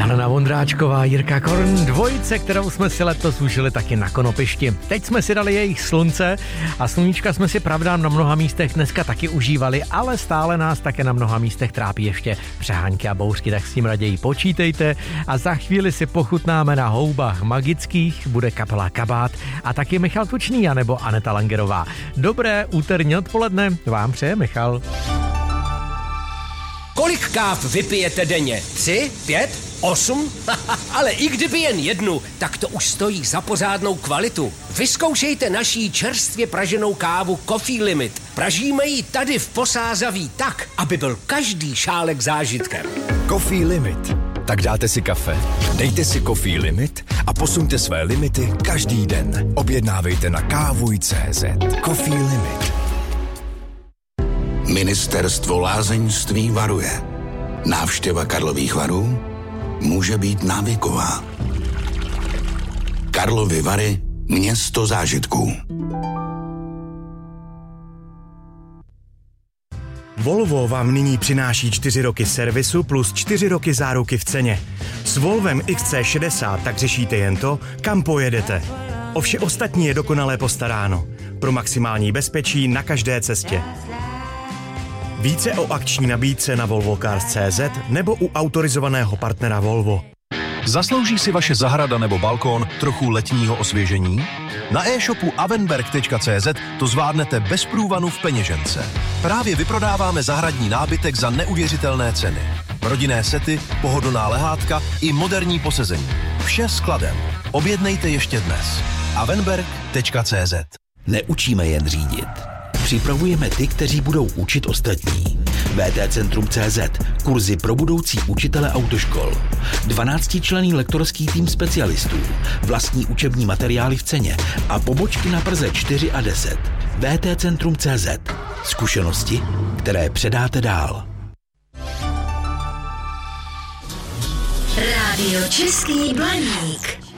Helena Vondráčková, Jirka Korn, dvojice, kterou jsme si letos užili taky na Konopišti. Teď jsme si dali jejich Slunce a sluníčka jsme si pravda na mnoha místech dneska taky užívali, ale stále nás také na mnoha místech trápí ještě přehánky a bouřky, tak s tím raději počítejte a za chvíli si pochutnáme na houbách magických, bude kapela Kabát a taky Michal Tučný anebo Aneta Langerová. Dobré úterní odpoledne vám přeje Michal. Kolik káv vypijete denně? 3, 5, 8? Ale i kdyby jen jednu, tak to už stojí za pořádnou kvalitu. Vyzkoušejte naší čerstvě praženou kávu Coffee Limit. Pražíme ji tady v Posázaví tak, aby byl každý šálek zážitkem. Coffee Limit. Tak dáte si kafe, dejte si Coffee Limit a posuňte své limity každý den. Objednávejte na kávuj.cz. Coffee Limit. Ministerstvo lázeňství varuje. Návštěva Karlových Varů může být návyková. Karlovy Vary, město zážitků. Volvo vám nyní přináší 4 roky servisu plus 4 roky záruky v ceně. S Volvem XC60 tak řešíte jen to, kam pojedete. O vše ostatní je dokonale postaráno. Pro maximální bezpečí na každé cestě. Více o akční nabídce na volvocars.cz nebo u autorizovaného partnera Volvo. Zaslouží si vaše zahrada nebo balkón trochu letního osvěžení? Na e-shopu avenberg.cz to zvládnete bez průvanu v peněžence. Právě vyprodáváme zahradní nábytek za neuvěřitelné ceny. Rodinné sety, pohodlná lehátka i moderní posezení. Vše skladem. Objednejte ještě dnes. avenberg.cz. Neučíme jen řídit. Připravujeme ty, kteří budou učit ostatní. VTCentrum.cz. Kurzy pro budoucí učitele autoškol. 12členný lektorský tým specialistů. Vlastní učební materiály v ceně. A pobočky na Praze 4 a 10. VTCentrum.cz. Zkušenosti, které předáte dál. Rádio Český Blaník.